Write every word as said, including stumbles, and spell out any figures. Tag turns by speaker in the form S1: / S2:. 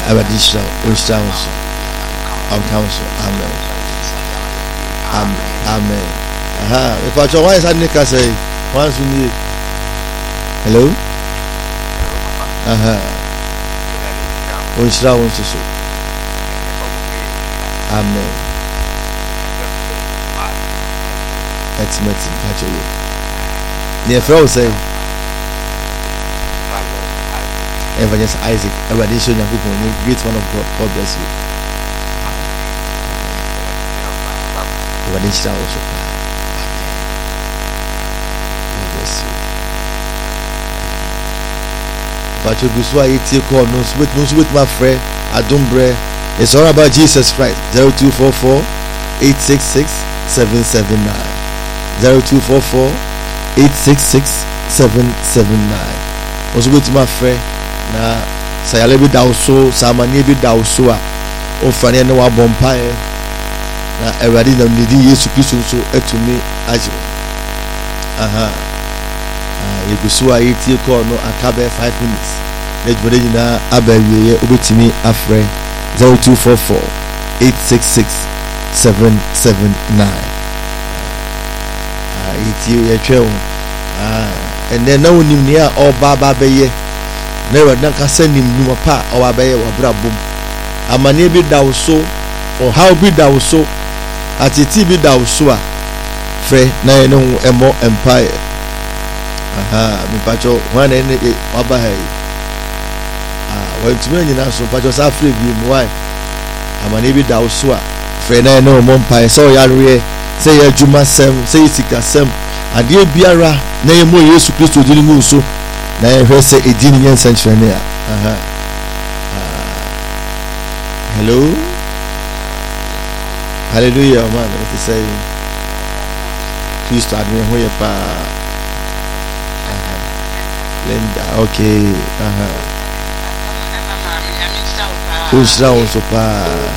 S1: Awurade hyira wo hyira wo so ɔnka wo so amen amen amen aha if I try is any ka say once we need hello aha wo hyira wo so amen that's me catch you near throw say Evangelist Isaac, Awurade show you great one of God. God bless you. Awurade show you. God bless you. But you go so I take call no sweet no sweet my friend Adumbre. It's all about Jesus Christ. zero two four four eight six six seven seven nine zero two four four eight six six seven seven nine. Also with my friend na sayale bi dawso samani bi dawso a ofane ne wa bompae na Awurade na nidi Yesu Kristo so atumi agye aha ah yegusu a yetie call no akabe five minutes na jumode nyina abawiye obetimi afre zero two four four eight six six seven seven nine ah yetie ye tweo ah ene na onim ne a oba ba beye na Awurade nka sanim numa pa o abaye wa brabom amane bi dawso o how bi dawso atiti bi dawso a fe na ene ho emo empire aha mi pacho wana ene waba hai ah wa ntumi nyina so pacho sa free bi mu wai amane bi dawso a fe na ene ho empire so yare say ya juma sem say sika sem ade biara na yemo Yesu Kristo dini mu so na yɛhwɛ sɛ ɛdi ne nyɛ nsɛnkyerɛnne a aha hello hallelujah man it is say Kristo adwene ho yɛ paa aha Linda okay aha o hyira wo so paa